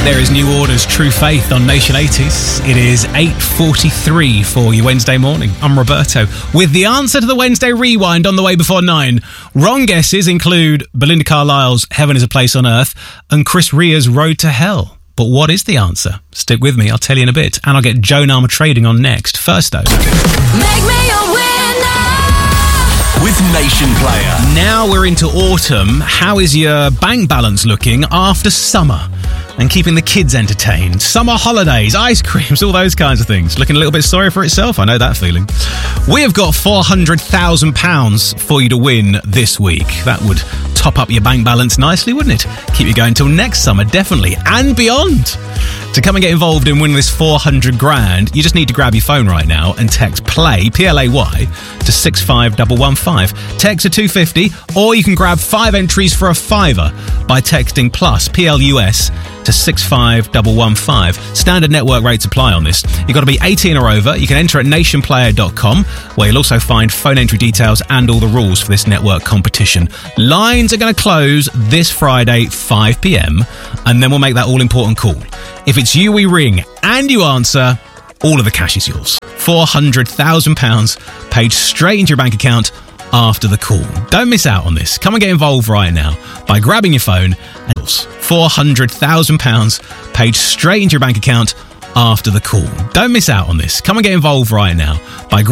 There is New Order's True Faith on Nation 80s. It is 8:43 for your Wednesday morning. I'm Roberto with the answer to the Wednesday Rewind on the way before 9. Wrong guesses include Belinda Carlisle's Heaven is a Place on Earth and Chris Rea's Road to Hell. But what is the answer? Stick with me, I'll tell you in a bit. And I'll get Joan Armour Trading on next. First though, Make me a winner with Nation Player. Now we're into autumn. How is your bank balance looking after summer? And keeping the kids entertained. Summer holidays, ice creams, all those kinds of things. Looking a little bit sorry for itself, I know that feeling. We have got £400,000 for you to win this week. That would top up your bank balance nicely, wouldn't it? Keep you going till next summer, definitely, and beyond. To come and get involved in winning this 400 grand, you just need to grab your phone right now and text PLAY, P-L-A-Y, to 65115. Text to 250, or you can grab 5 entries for a fiver by texting plus, P-L-U-S, to 65115. Standard network rates apply on this. You've got to be 18 or over. You can enter at nationplayer.com, where you'll also find phone entry details and all the rules for this network competition. Lines are going to close this Friday, 5 p.m, and then we'll make that all-important call. If it's you we ring and you answer, all of the cash is yours. £400,000 paid straight into your bank account after the call. Don't miss out on this. Come and get involved right now by grabbing your phone and £400,000 paid straight into your bank account after the call. Don't miss out on this. Come and get involved right now by